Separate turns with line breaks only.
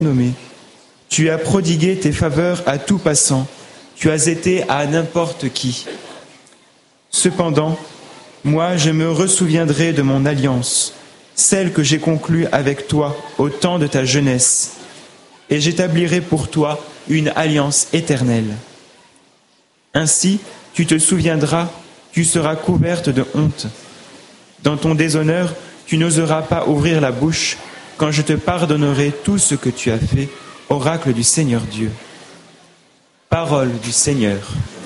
nommé. Tu as prodigué tes faveurs à tout passant, tu as été à n'importe qui. Cependant, moi je me ressouviendrai de mon alliance, celle que j'ai conclue avec toi au temps de ta jeunesse, et j'établirai pour toi une alliance éternelle. Ainsi, tu te souviendras, tu seras couverte de honte. Dans ton déshonneur, tu n'oseras pas ouvrir la bouche quand je te pardonnerai tout ce que tu as fait, oracle du Seigneur Dieu. Parole du Seigneur.